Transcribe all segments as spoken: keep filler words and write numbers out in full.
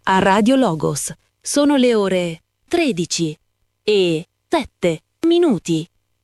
a Radio Logos. Sono le ore tredici e sette minuti.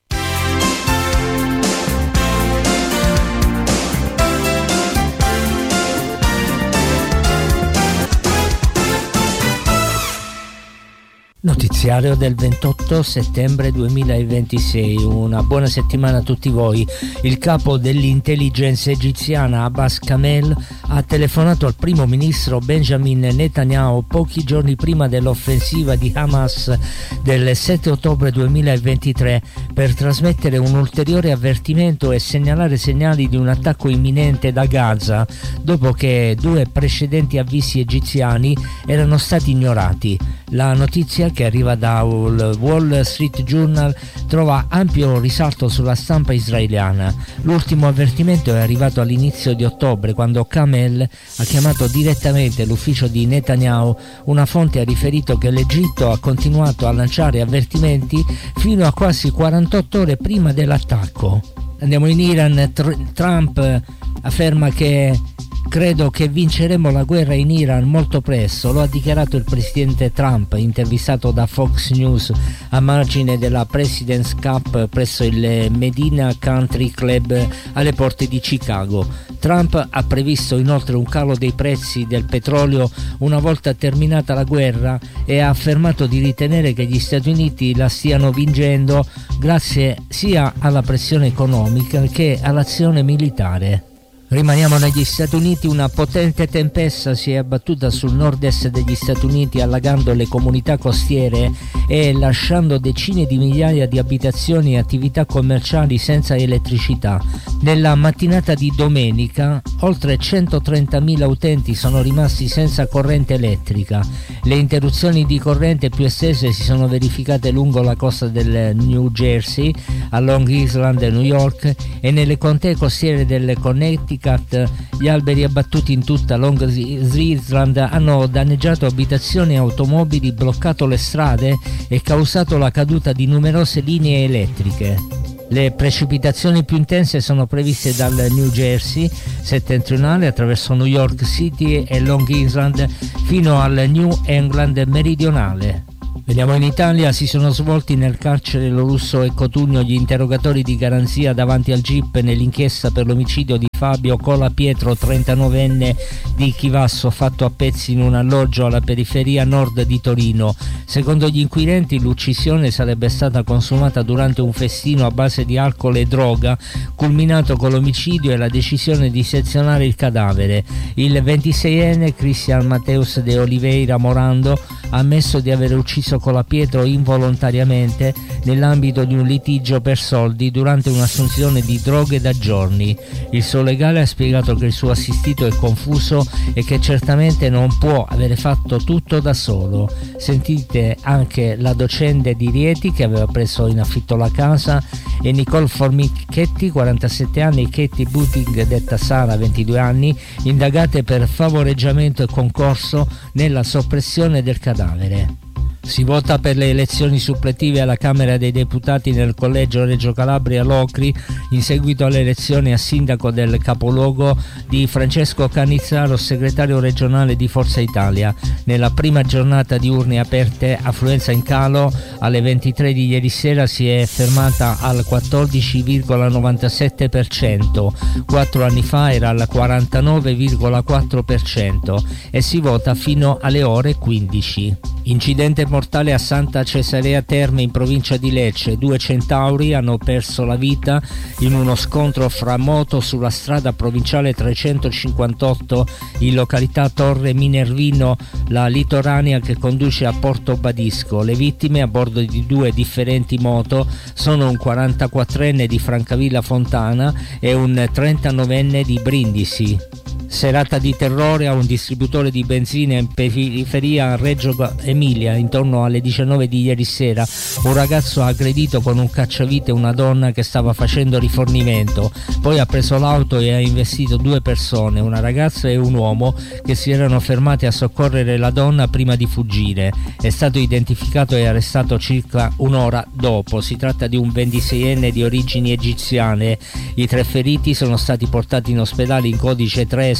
Notiziario del ventotto settembre duemilaventisei. Una buona settimana a tutti voi. Il capo dell'intelligence egiziana Abbas Kamel ha telefonato al primo ministro Benjamin Netanyahu pochi giorni prima dell'offensiva di Hamas del sette ottobre duemilaventitré per trasmettere un ulteriore avvertimento e segnalare segnali di un attacco imminente da Gaza, dopo che due precedenti avvisi egiziani erano stati ignorati. La notizia, che arriva dal Wall Street Journal, trova ampio risalto sulla stampa israeliana. L'ultimo avvertimento è arrivato all'inizio di ottobre, quando Kamel ha chiamato direttamente l'ufficio di Netanyahu. Una fonte ha riferito che l'Egitto ha continuato a lanciare avvertimenti fino a quasi quarantotto ore prima dell'attacco. Andiamo in Iran. Tr- Trump afferma che credo che vinceremo la guerra in Iran molto presto. Lo ha dichiarato il presidente Trump, intervistato da Fox News a margine della President's Cup presso il Medina Country Club alle porte di Chicago. Trump ha previsto inoltre un calo dei prezzi del petrolio una volta terminata la guerra e ha affermato di ritenere che gli Stati Uniti la stiano vincendo grazie sia alla pressione economica che all'azione militare. Rimaniamo negli Stati Uniti. Una potente tempesta si è abbattuta sul nord-est degli Stati Uniti, allagando le comunità costiere e lasciando decine di migliaia di abitazioni e attività commerciali senza elettricità. Nella mattinata di domenica oltre centotrentamila utenti sono rimasti senza corrente elettrica. Le interruzioni di corrente più estese si sono verificate lungo la costa del New Jersey, a Long Island e New York, e nelle contee costiere del Connecticut. Gli alberi abbattuti in tutta Long Island hanno danneggiato abitazioni e automobili, bloccato le strade e causato la caduta di numerose linee elettriche. Le precipitazioni più intense sono previste dal New Jersey settentrionale attraverso New York City e Long Island fino al New England meridionale. Veniamo in Italia. Si sono svolti nel carcere Lorusso e Cotugno gli interrogatori di garanzia davanti al G I P nell'inchiesta per l'omicidio di Fabio Colapietro, trentanovenne di Chivasso, fatto a pezzi in un alloggio alla periferia nord di Torino. Secondo gli inquirenti l'uccisione sarebbe stata consumata durante un festino a base di alcol e droga, culminato con l'omicidio e la decisione di sezionare il cadavere. Il ventiseienne Cristian Mateus de Oliveira Morando ha ammesso di aver ucciso Colapietro involontariamente nell'ambito di un litigio per soldi durante un'assunzione di droghe da giorni. Il suo legale ha spiegato che il suo assistito è confuso e che certamente non può avere fatto tutto da solo. Sentite anche la docente di Rieti, che aveva preso in affitto la casa, e Nicole Formichetti, quarantasette anni, e Katie Butting, detta Sara, ventidue anni, indagate per favoreggiamento e concorso nella soppressione del cadavere. Si vota per le elezioni suppletive alla Camera dei Deputati nel collegio Reggio Calabria Locri, in seguito alle elezioni a sindaco del capoluogo di Francesco Canizzaro, segretario regionale di Forza Italia. Nella prima giornata di urne aperte, affluenza in calo. Alle ventitré di ieri sera si è fermata al quattordici virgola novantasette per cento, quattro anni fa era al quarantanove virgola quattro per cento, e si vota fino alle ore quindici. Incidente mortale a Santa Cesarea Terme in provincia di Lecce. Due centauri hanno perso la vita in uno scontro fra moto sulla strada provinciale trecentocinquantotto in località Torre Minervino, la litoranea che conduce a Porto Badisco. Le vittime, a bordo di due differenti moto, sono un quarantaquattrenne di Francavilla Fontana e un trentanovenne di Brindisi. Serata di terrore a un distributore di benzina in periferia a Reggio Emilia. Intorno alle diciannove di ieri sera un ragazzo ha aggredito con un cacciavite una donna che stava facendo rifornimento, poi ha preso l'auto e ha investito due persone, una ragazza e un uomo, che si erano fermati a soccorrere la donna prima di fuggire. È stato identificato e arrestato circa un'ora dopo. Si tratta di un ventiseienne di origini egiziane. I tre feriti sono stati portati in ospedale in codice tre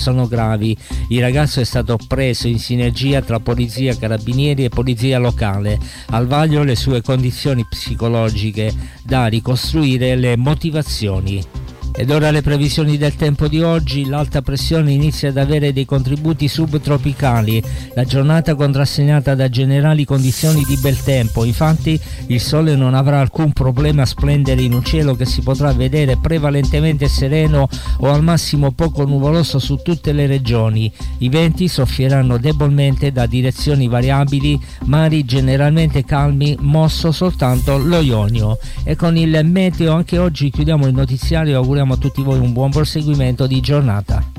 sono gravi. Il ragazzo è stato preso in sinergia tra polizia, carabinieri e polizia locale. Al vaglio le sue condizioni psicologiche, da ricostruire le motivazioni. Ed ora le previsioni del tempo di oggi. L'alta pressione inizia ad avere dei contributi subtropicali. La giornata contrassegnata da generali condizioni di bel tempo. Infatti il sole non avrà alcun problema a splendere in un cielo che si potrà vedere prevalentemente sereno o al massimo poco nuvoloso su tutte le regioni. I venti soffieranno debolmente da direzioni variabili, mari generalmente calmi, mosso soltanto lo Ionio. E con il meteo anche oggi chiudiamo il notiziario. Auguriamo a tutti voi un buon proseguimento di giornata.